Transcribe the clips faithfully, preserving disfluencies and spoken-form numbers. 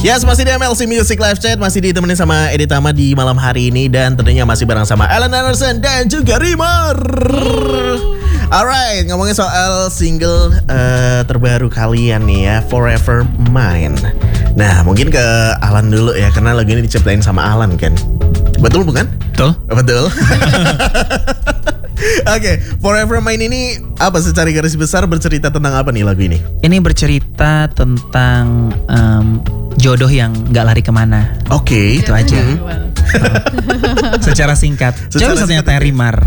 Yes, masih di M L C Music Live Chat, masih ditemenin sama Edi Tama di malam hari ini. Dan tentunya masih bareng sama Alan Anderson dan juga Rimar. Alright, ngomongin soal single uh, terbaru kalian nih ya, Forever Mine. Nah, mungkin ke Alan dulu ya, karena lagu ini diciptain sama Alan kan. Betul bukan? Betul. Betul. Oke, okay, Forever Mine ini apa secara garis besar bercerita tentang apa nih lagu ini? Ini bercerita tentang um, jodoh yang gak lari kemana. Oke, okay. Itu aja. Hmm. Secara singkat. Coba bisa tanya Rimar.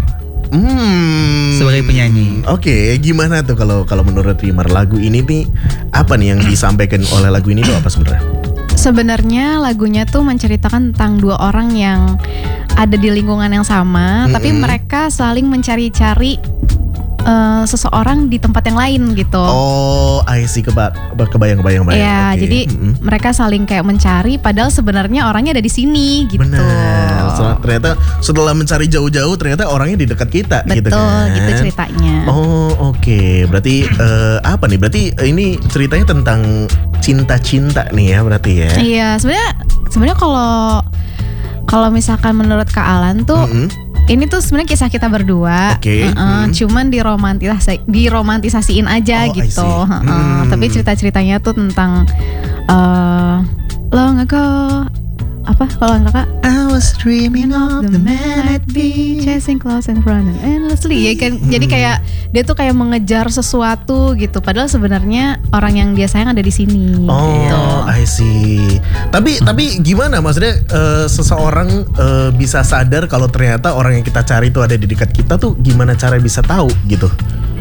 Hmm. Sebagai penyanyi. Oke, okay. Gimana tuh kalau kalau menurut Rimar lagu ini nih apa nih yang disampaikan oleh lagu ini tuh apa sebenarnya? Sebenarnya lagunya tuh menceritakan tentang dua orang yang ada di lingkungan yang sama, mm-hmm. tapi mereka saling mencari-cari uh, seseorang di tempat yang lain gitu. Oh, I see, keba- kebayang-kebayang. Iya, okay. Jadi mm-hmm. mereka saling kayak mencari, padahal sebenarnya orangnya ada di sini gitu. Benar. So, ternyata setelah mencari jauh-jauh, ternyata orangnya di dekat kita. Betul, gitu kan? Gitu ceritanya. Oh, oke. Okay. Berarti uh, apa nih? Berarti uh, ini ceritanya tentang cinta-cinta nih ya, berarti ya? Iya, sebenarnya sebenarnya kalau kalau misalkan menurut Kak Alan tuh, mm-hmm. ini tuh sebenarnya kisah kita berdua, okay. uh-uh, mm. cuman diromantisasi, diromantisasiin aja oh, gitu. Uh-uh. Mm. Tapi cerita-ceritanya tuh tentang uh, long ago, apa kalau kakak? I was dreaming of the man I'd be, chasing clouds and running endlessly. Ya kan, hmm. jadi kayak dia tuh kayak mengejar sesuatu gitu. Padahal sebenarnya orang yang dia sayang ada di sini. Oh, gitu. I see. Tapi hmm. tapi gimana maksudnya uh, seseorang uh, bisa sadar kalau ternyata orang yang kita cari itu ada di dekat kita tuh gimana cara bisa tahu gitu?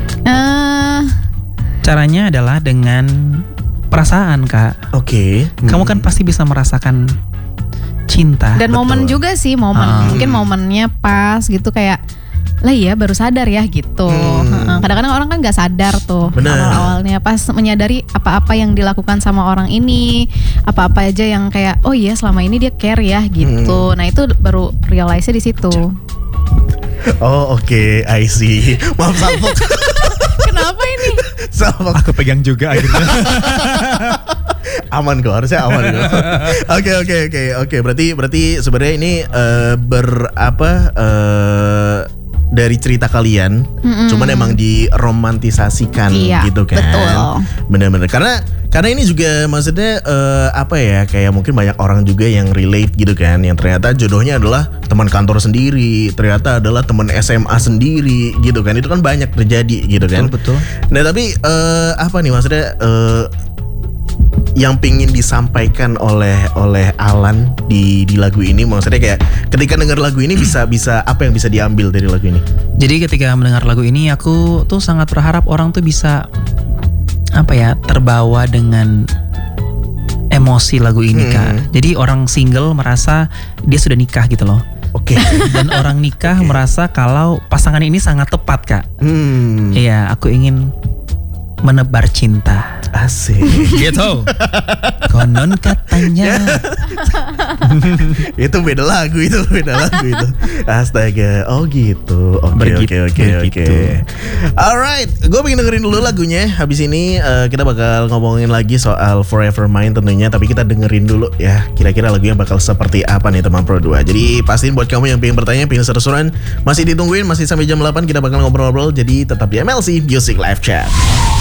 Uh, Caranya adalah dengan perasaan, Kak. Oke. Okay. Hmm. Kamu kan pasti bisa merasakan cinta. Dan Betul. Momen juga sih, momen hmm. mungkin momennya pas gitu kayak lah ya baru sadar ya gitu. Hmm. Kadang-kadang orang kan nggak sadar tuh awal-awalnya pas menyadari apa-apa yang dilakukan sama orang ini, apa-apa aja yang kayak oh iya selama ini dia care ya gitu. Hmm. Nah itu baru realize-nya di situ. Oh oke, okay. I see. Maaf Salfok. Kenapa ini? Salfok. Aku pegang juga akhirnya. Aman kok, harusnya aman kok. Oke oke oke oke. Berarti berarti sebenarnya ini uh, berapa uh, dari cerita kalian, mm-hmm. cuman emang diromantisasikan iya, gitu kan? Betul. Bener-bener karena karena ini juga maksudnya uh, apa ya kayak mungkin banyak orang juga yang relate gitu kan, yang ternyata jodohnya adalah teman kantor sendiri, ternyata adalah teman S M A sendiri gitu kan? Itu kan banyak terjadi gitu kan? Betul betul. Nah tapi uh, apa nih maksudnya? Uh, yang pingin disampaikan oleh oleh Alan di di lagu ini, maksudnya kayak ketika dengar lagu ini bisa bisa apa yang bisa diambil dari lagu ini? Jadi ketika mendengar lagu ini aku tuh sangat berharap orang tuh bisa apa ya terbawa dengan emosi lagu ini, hmm. Kak. Jadi orang single merasa dia sudah nikah gitu loh. Oke. Okay. Dan orang nikah okay. merasa kalau pasangan ini sangat tepat, Kak. Hmm. Iya, aku ingin menebar cinta. Asik. Gitu. Konon katanya. Itu beda lagu, itu beda lagu itu. Astaga. Oh gitu. Oke oke oke oke. Alright, gue pengen dengerin dulu lagunya. Habis ini uh, kita bakal ngomongin lagi soal Forever Mine tentunya. Tapi kita dengerin dulu ya. Kira-kira lagunya bakal seperti apa nih teman Pro dua. Jadi pastiin buat kamu yang pengen bertanya, pengen seru-seruan, masih ditungguin, masih sampai jam delapan kita bakal ngobrol-ngobrol. Jadi tetap di M L C Music Live Chat.